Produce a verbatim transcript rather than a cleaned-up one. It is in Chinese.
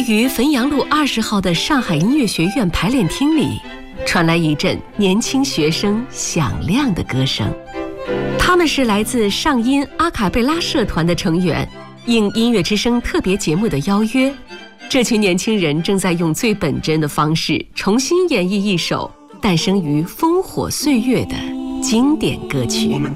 于汾阳路二十号的上海音乐学院排练厅里，传来一阵年轻学生响亮的歌声。他们是来自上音阿卡贝拉社团的成员，应音乐之声特别节目的邀约，这群年轻人正在用最本真的方式重新演绎一首诞生于烽火岁月的经典歌曲。